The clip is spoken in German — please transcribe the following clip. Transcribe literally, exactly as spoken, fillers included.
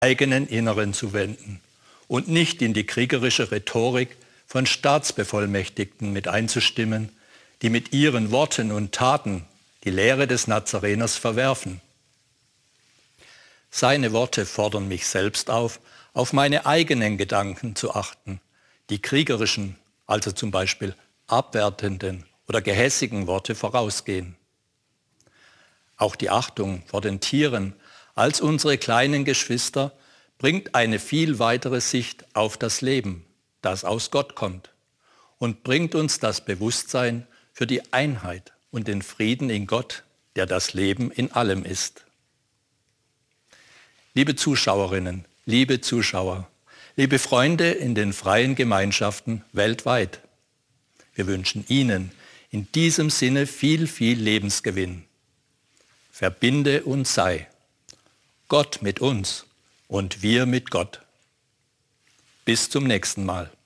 eigenen Inneren zu wenden und nicht in die kriegerische Rhetorik von Staatsbevollmächtigten mit einzustimmen, die mit ihren Worten und Taten die Lehre des Nazareners verwerfen. Seine Worte fordern mich selbst auf, auf meine eigenen Gedanken zu achten, die kriegerischen, also zum Beispiel abwertenden oder gehässigen Worte vorausgehen. Auch die Achtung vor den Tieren als unsere kleinen Geschwister bringt eine viel weitere Sicht auf das Leben, das aus Gott kommt, und bringt uns das Bewusstsein für die Einheit und den Frieden in Gott, der das Leben in allem ist. Liebe Zuschauerinnen, liebe Zuschauer, liebe Freunde in den freien Gemeinschaften weltweit, wir wünschen Ihnen in diesem Sinne viel, viel Lebensgewinn. Verbinde und sei. Gott mit uns und wir mit Gott. Bis zum nächsten Mal.